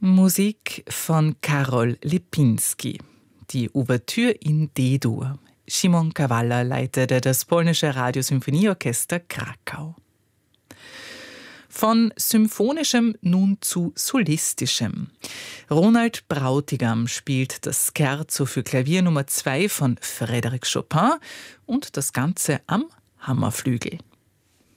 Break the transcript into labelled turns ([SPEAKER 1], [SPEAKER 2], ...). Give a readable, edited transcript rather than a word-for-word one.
[SPEAKER 1] Musik von Karol Lipinski. Die Ouvertüre in D-Dur. Szymon Kawalla leitete das polnische Radiosymphonieorchester Krakau. Von symphonischem nun zu solistischem. Ronald Brautigam spielt das Scherzo für Klavier Nummer 2 von Frédéric Chopin und das Ganze am Hammerflügel.